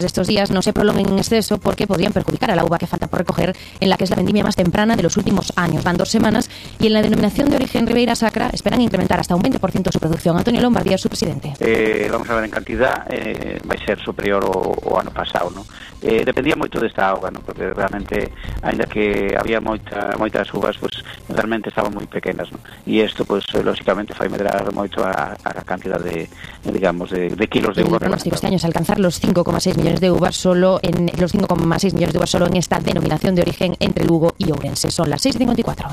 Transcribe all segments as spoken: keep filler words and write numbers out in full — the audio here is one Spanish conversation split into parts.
estos días no se prolonguen en exceso porque podrían perjudicar a la uva que falta por recoger, en la que es la vendimia más temprana de los últimos años. Van dos semanas y en la denominación de origen Ribeira Sacra esperan incrementar hasta un veinte por ciento su producción. Antonio Lombardía, su presidente. Eh, vamos a ver, en cantidad eh, vai ser superior ao, ao ano pasado, ¿no? Eh, dependía moito desta auga, ¿no? Porque realmente, ainda que había moita, moitas uvas, pues realmente estaban moi pequenas, ¿no? E isto, pues, lógicamente, fai medrar moito a, a cantidad de, digamos, de, de kilos de uva. El pronóstico este año es alcanzar los cinco coma seis millones de uvas solo en los cinco coma seis millones de uvas solo en esta denominación de origen entre Lugo y Ourense. Son las seis cincuenta y cuatro.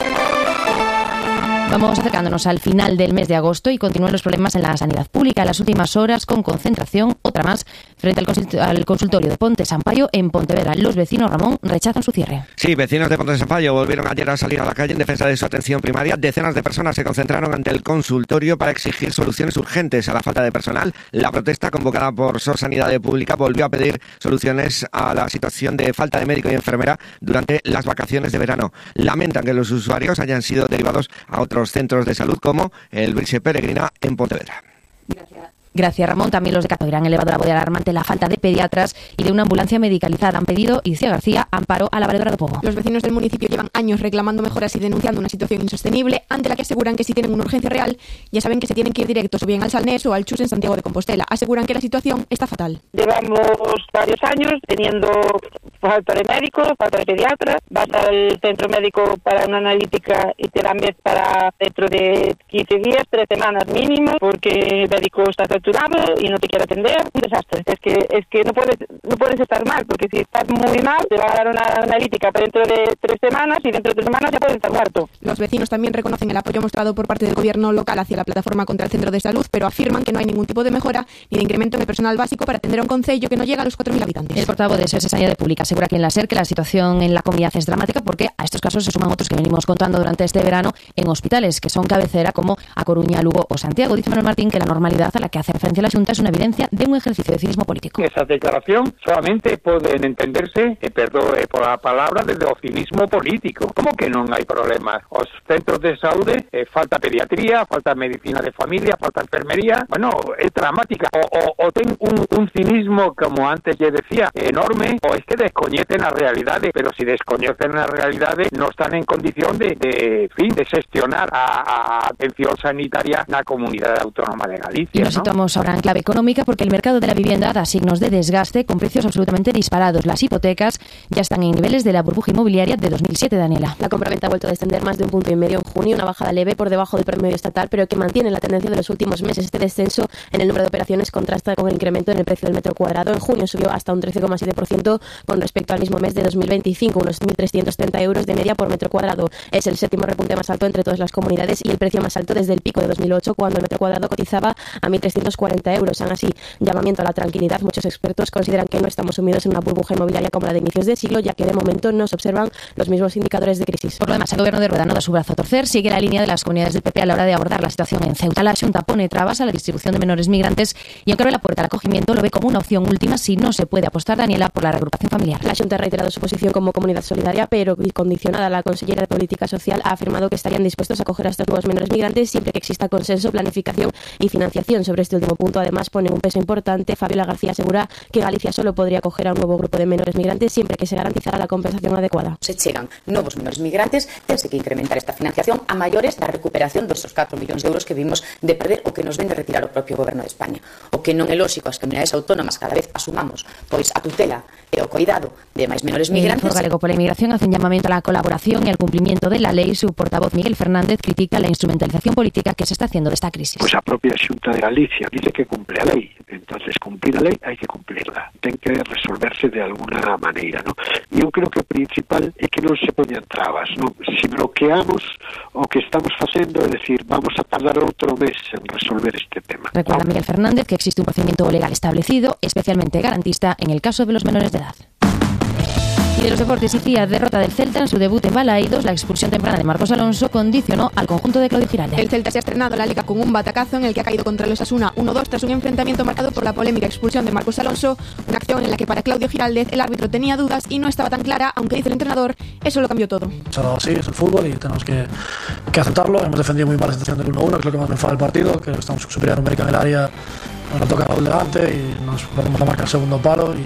Vamos acercándonos al final del mes de agosto y continúan los problemas en la sanidad pública. En las últimas horas, con concentración, otra más, frente al, consult- al consultorio de Ponte Sampaio en Pontevedra. Los vecinos, Ramón, rechazan su cierre. Sí, vecinos de Ponte Sampaio volvieron ayer a salir a la calle en defensa de su atención primaria. Decenas de personas se concentraron ante el consultorio para exigir soluciones urgentes a la falta de personal. La protesta, convocada por SOS Sanidad Pública, volvió a pedir soluciones a la situación de falta de médico y enfermera durante las vacaciones de verano. Lamentan que los usuarios hayan sido derivados a otros centros de salud como el Virxe Peregrina en Pontevedra. Gracias. Gracias, Ramón. También los de Catoira han elevado la voz de alarma ante la falta de pediatras y de una ambulancia medicalizada. Han pedido, Icía García, amparo a la Valedora do Pobo. Los vecinos del municipio llevan años reclamando mejoras y denunciando una situación insostenible, ante la que aseguran que si tienen una urgencia real, ya saben que se tienen que ir directos o bien al Salnés o al Chus en Santiago de Compostela. Aseguran que la situación está fatal. Llevamos varios años teniendo falta de médicos, falta de pediatras. Vas al centro médico para una analítica y te dan vez para dentro de quince días, tres semanas mínimo, porque el médico está saturado y no te quiere atender. Un desastre. Es que es que no puedes no puedes estar mal, porque si estás muy mal te va a dar una analítica dentro de tres semanas y dentro de tres semanas ya puedes estar muerto. Los vecinos también reconocen el apoyo mostrado por parte del gobierno local hacia la plataforma contra el centro de salud, pero afirman que no hay ningún tipo de mejora ni de incremento en el personal básico para atender a un concello que no llega a los cuatro mil habitantes. El portavoz de S O S Sanidad Pública asegura aquí en la SER que la situación en la comunidad es dramática porque a estos casos se suman otros que venimos contando durante este verano en hospitales que son cabecera como A Coruña, Lugo o Santiago. Dice Manuel Martín que la normalidad a la que hace referencia la Xunta es una evidencia de un ejercicio de cinismo político. Esa declaración solamente poden entenderse, eh, perdón, eh, por a palabra, desde o cinismo político. Como que non hai problemas? Os centros de saúde, eh, falta pediatría, falta medicina de familia, falta enfermería. Bueno, é dramática. O, o, o ten un, un cinismo, como antes lle decía, enorme, o es que descoñecen a realidade, pero si descoñecen a realidade non están en condición de, de, fin, de gestionar a, a atención sanitaria na comunidade autónoma de Galicia. Y nos ¿no? situamos ahora en clave económica porque el mercado de la vivienda da signos de desgaste con precios absolutamente disparados. Las hipotecas ya están en niveles de la burbuja inmobiliaria de dos mil siete, Daniela. La compraventa ha vuelto a descender más de un punto y medio en junio, una bajada leve por debajo del promedio estatal, pero que mantiene la tendencia de los últimos meses. Este descenso en el número de operaciones contrasta con el incremento en el precio del metro cuadrado. En junio subió hasta un trece coma siete por ciento con respecto al mismo mes de dos mil veinticinco, unos mil trescientos treinta euros de media por metro cuadrado. Es el séptimo repunte más alto entre todas las comunidades y el precio más alto desde el pico de dos mil ocho, cuando el metro cuadrado cotizaba a mil trescientos cuarenta euros. Aún así, llamamiento a la tranquilidad. Muchos expertos consideran que no estamos sumidos en una burbuja inmobiliaria como la de inicios de siglo, ya que de momento no se observan los mismos indicadores de crisis. Por lo demás, el gobierno de Rueda no da su brazo a torcer, sigue la línea de las comunidades del P P a la hora de abordar la situación en Ceuta. La Xunta pone trabas a la distribución de menores migrantes y aunque abre la puerta al acogimiento, lo ve como una opción última si no se puede apostar, Daniela, por la reagrupación familiar. La Xunta ha reiterado su posición como comunidad solidaria, pero condicionada. La consellera de Política Social ha afirmado que estarían dispuestos a acoger a estos nuevos menores migrantes siempre que exista consenso, planificación y financiación. Sobre este último punto, además, pone un peso importante. Fabiola García asegura que Galicia solo podría acoger a un nuevo grupo de menores migrantes siempre que se garantizara la compensación adecuada. Se chegan novos menores migrantes, tense que incrementar esta financiación a maiores da recuperación dos catro millóns de euros que vimos de perder o que nos ven de retirar o propio goberno de España. O que non é lóxico as comunidades autónomas cada vez asumamos pois a tutela e o cuidado de máis menores migrantes. El Foro Galego pola Inmigración hace un llamamiento a la colaboración y al cumplimiento de la ley. Su portavoz Miguel Fernández critica la instrumentalización política que se está haciendo de esta crisis. Pues a propia Xunta de Galicia dice que cumple a lei, entonces cumplir a lei hai que cumplirla, ten que resolverse de alguna maneira, ¿no? E eu creo que o principal é que non se poñan trabas, ¿no? Si bloqueamos o que estamos facendo, é decir, vamos a tardar outro mes en resolver este tema. Recuerda Miguel Fernández que existe un procedimiento legal establecido, especialmente garantista en el caso de los menores de edad. Y de los deportes, Icía, derrota del Celta en su debut en Balaídos. La expulsión temprana de Marcos Alonso condicionó al conjunto de Claudio Giralde. El Celta se ha estrenado la Liga con un batacazo en el que ha caído contra el Osasuna uno dos tras un enfrentamiento marcado por la polémica expulsión de Marcos Alonso, una acción en la que para Claudio Giralde el árbitro tenía dudas y no estaba tan clara, aunque dice el entrenador, eso lo cambió todo. Sí, es el fútbol y tenemos que, que aceptarlo. Hemos defendido muy mal la situación del uno uno, que es lo que más me enfada del partido, que estamos superior numérica en el área, nos la toca por delante y nos ponemos la marca al segundo palo y